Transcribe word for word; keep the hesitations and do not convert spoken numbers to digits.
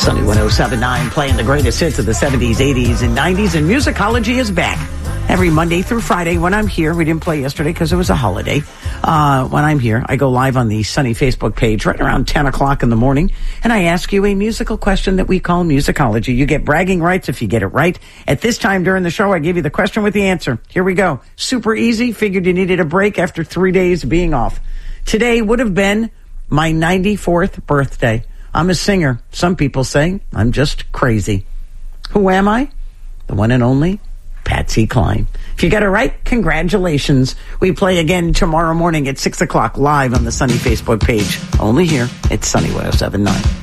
Sunny one oh seven point nine, playing the greatest hits of the seventies, eighties, and nineties, and Musicology is back every Monday through Friday when I'm here. We didn't play yesterday because it was a holiday. Uh, when I'm here, I go live on the Sunny Facebook page right around ten o'clock in the morning, and I ask you a musical question that we call Musicology. You get bragging rights if you get it right. At this time during the show, I give you the question with the answer. Here we go. Super easy. Figured you needed a break after three days being off. Today would have been my ninety-fourth birthday. I'm a singer. Some people say I'm just crazy. Who am I? The one and only Patsy Cline. If you got it right, congratulations. We play again tomorrow morning at six o'clock live on the Sunny Facebook page. Only here at Sunny one oh seven point nine.